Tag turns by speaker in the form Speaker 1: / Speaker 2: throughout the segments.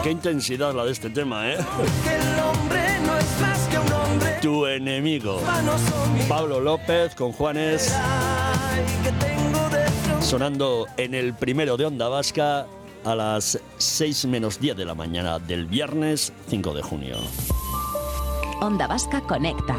Speaker 1: Qué intensidad la de este tema, ¿eh?
Speaker 2: Que el hombre no es más que un hombre.
Speaker 1: Tu enemigo. Pablo López con Juanes. Sonando en el primero de Onda Vasca a las 6 menos 10 de la mañana del viernes 5 de junio.
Speaker 3: Onda Vasca conecta.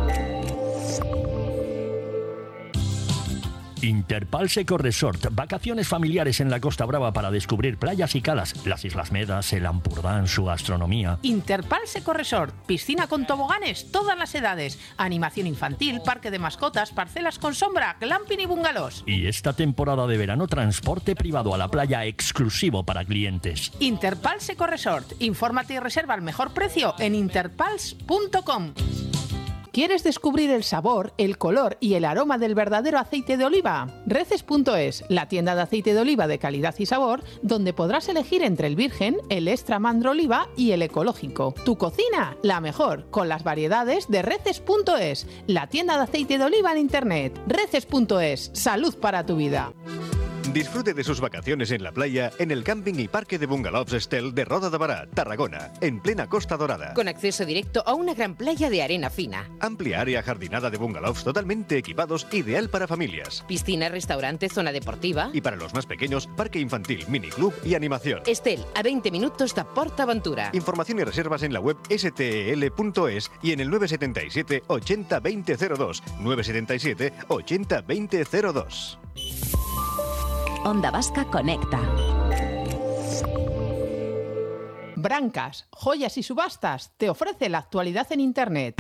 Speaker 4: Interpals Eco Resort, vacaciones familiares en la Costa Brava para descubrir playas y calas, las Islas Medas, el Ampurdán, su gastronomía.
Speaker 5: Interpals Eco Resort, piscina con toboganes, todas las edades, animación infantil, parque de mascotas, parcelas con sombra, glamping y bungalows.
Speaker 4: Y esta temporada de verano, transporte privado a la playa exclusivo para clientes.
Speaker 5: Interpals Eco Resort, infórmate y reserva al mejor precio en interpals.com. ¿Quieres descubrir el sabor, el color y el aroma del verdadero aceite de oliva? Reces.es, la tienda de aceite de oliva de calidad y sabor, donde podrás elegir entre el virgen, el extra mandro oliva y el ecológico. Tu cocina, la mejor, con las variedades de Reces.es, la tienda de aceite de oliva en internet. Reces.es, salud para tu vida.
Speaker 6: Disfrute de sus vacaciones en la playa en el camping y parque de bungalows Estel de Roda de Bará, Tarragona, en plena Costa Dorada.
Speaker 7: Con acceso directo a una gran playa de arena fina.
Speaker 6: Amplia área jardinada de bungalows totalmente equipados, ideal para familias.
Speaker 7: Piscina, restaurante, zona deportiva.
Speaker 6: Y para los más pequeños, parque infantil, miniclub y animación.
Speaker 7: Estel, a 20 minutos de PortAventura.
Speaker 6: Información y reservas en la web stel.es y en el 977 80 2002. 977 80 2002.
Speaker 3: Onda Vasca conecta.
Speaker 5: Brancas, joyas y subastas te ofrece la actualidad en internet.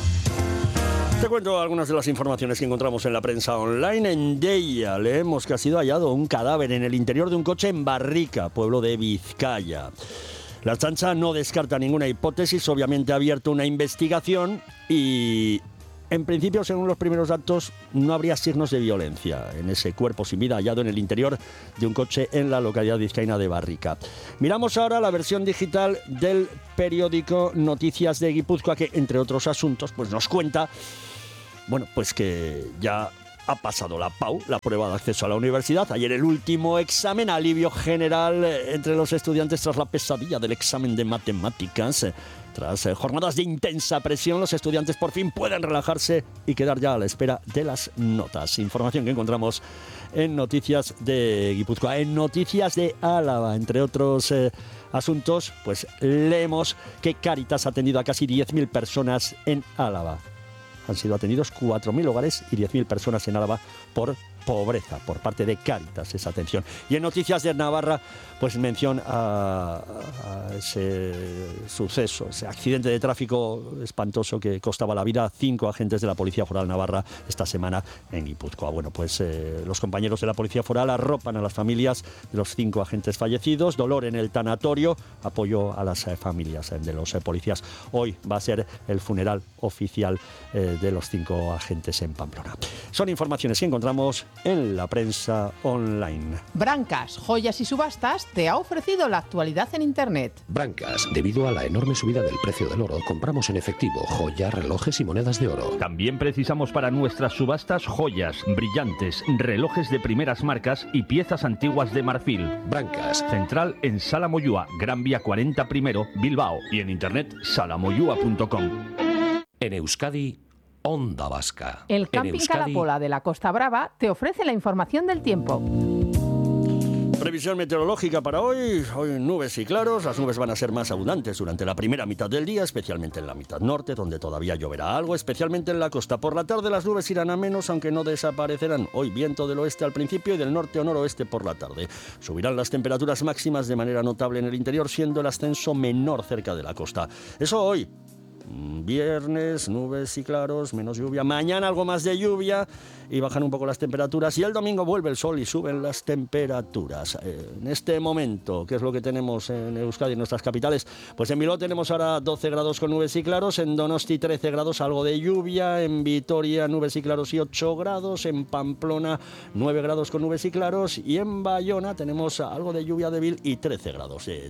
Speaker 1: Te cuento algunas de las informaciones que encontramos en la prensa online. En Deia leemos que ha sido hallado un cadáver en el interior de un coche en Barrica, pueblo de Vizcaya. La Ertzaintza no descarta ninguna hipótesis, obviamente ha abierto una investigación y... En principio, según los primeros datos, no habría signos de violencia en ese cuerpo sin vida hallado en el interior de un coche en la localidad vizcaína de Barrica. Miramos ahora la versión digital del periódico Noticias de Guipúzcoa, que, entre otros asuntos, pues nos cuenta, bueno, pues que ya ha pasado la PAU, la prueba de acceso a la universidad. Ayer el último examen, alivio general entre los estudiantes tras la pesadilla del examen de matemáticas. Tras jornadas de intensa presión, los estudiantes por fin pueden relajarse y quedar ya a la espera de las notas. Información que encontramos en Noticias de Guipúzcoa. En Noticias de Álava, entre otros asuntos, pues leemos que Cáritas ha atendido a casi 10.000 personas en Álava. Han sido atendidos 4.000 hogares y 10.000 personas en Álava por pobreza, por parte de Cáritas, esa atención. Y en Noticias de Navarra, pues mención a ese suceso, ese accidente de tráfico espantoso que costaba la vida a 5 agentes de la Policía Foral Navarra esta semana en Guipúzcoa. Bueno, pues los compañeros de la Policía Foral arropan a las familias de los 5 agentes fallecidos, dolor en el tanatorio, apoyo a las familias de los policías. Hoy va a ser el funeral oficial de los 5 agentes en Pamplona. Son informaciones que encontramos en la prensa online.
Speaker 5: Brancas, joyas y subastas te ha ofrecido la actualidad en internet.
Speaker 8: Brancas, debido a la enorme subida del precio del oro, compramos en efectivo joyas, relojes y monedas de oro.
Speaker 4: También precisamos para nuestras subastas joyas, brillantes, relojes de primeras marcas y piezas antiguas de marfil.
Speaker 8: Brancas.
Speaker 4: Central en Sala Moyúa, Gran Vía 40 primero, Bilbao, y en internet salamoyua.com.
Speaker 8: En Euskadi, Onda Vasca.
Speaker 5: El camping Calapola de la Costa Brava te ofrece la información del tiempo.
Speaker 1: Previsión meteorológica para hoy. Hoy nubes y claros. Las nubes van a ser más abundantes durante la primera mitad del día, especialmente en la mitad norte, donde todavía lloverá algo, especialmente en la costa. Por la tarde las nubes irán a menos, aunque no desaparecerán. Hoy viento del oeste al principio y del norte o noroeste por la tarde. Subirán las temperaturas máximas de manera notable en el interior, siendo el ascenso menor cerca de la costa. Eso hoy. Viernes, nubes y claros, menos lluvia. Mañana algo más de lluvia y bajan un poco las temperaturas. Y el domingo vuelve el sol y suben las temperaturas. En este momento, ¿qué es lo que tenemos en Euskadi, en nuestras capitales? Pues en Bilbao tenemos ahora 12 grados con nubes y claros. En Donosti 13 grados, algo de lluvia. En Vitoria nubes y claros y 8 grados. En Pamplona 9 grados con nubes y claros. Y en Bayona tenemos algo de lluvia débil y 13 grados de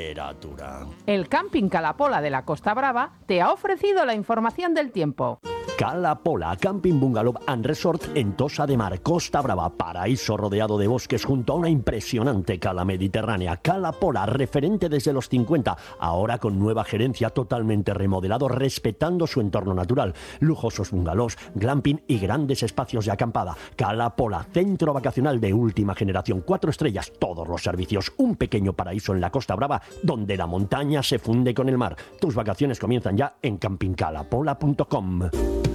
Speaker 1: temperatura.
Speaker 5: El camping Calapola de la Costa Brava te ha ofrecido la información del tiempo.
Speaker 4: Cala Pola, Camping Bungalow and Resort en Tossa de Mar, Costa Brava, paraíso rodeado de bosques junto a una impresionante cala mediterránea. Cala Pola, referente desde los 50, ahora con nueva gerencia, totalmente remodelado, respetando su entorno natural. Lujosos bungalows, glamping y grandes espacios de acampada. Cala Pola, centro vacacional de última generación, 4 estrellas, todos los servicios, un pequeño paraíso en la Costa Brava donde la montaña se funde con el mar. Tus vacaciones comienzan ya en campingcalapola.com.